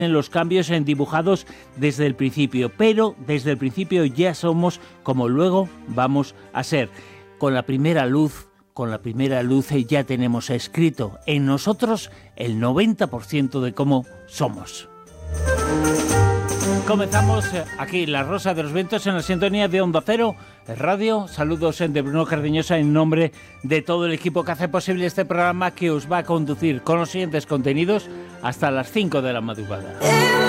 en los cambios dibujados desde el principio, pero desde el principio ya somos como luego vamos a ser. Con la primera luz ya tenemos escrito en nosotros el 90% de cómo somos. Comenzamos aquí, La Rosa de los Vientos, en la sintonía de Onda Cero Radio. Saludos de Bruno Cardeñosa en nombre de todo el equipo que hace posible este programa, que os va a conducir con los siguientes contenidos hasta las 5 de la madrugada.